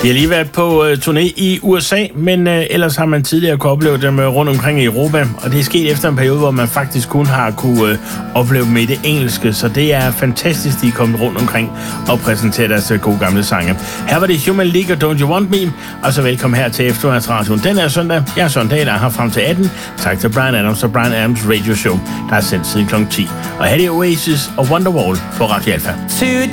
De har lige været på turné i USA, men ellers har man tidligere kunne opleve dem rundt omkring i Europa, og det er sket efter en periode, hvor man faktisk kun har kunne opleve dem i det engelske, så det er fantastisk, de er kommet rundt omkring og præsenterer deres gode gamle sange. Her var det Human League og Don't You Want Me, og så velkommen her til Eftermiddagsradioen. Den er søndag. Jeg er Søndag, der er her frem til 18. Tak til Bryan Adams og Bryan Adams Radio Show, der er sendt siden kl. 10. Og her er det Oasis og Wonderwall på Radio Alpha.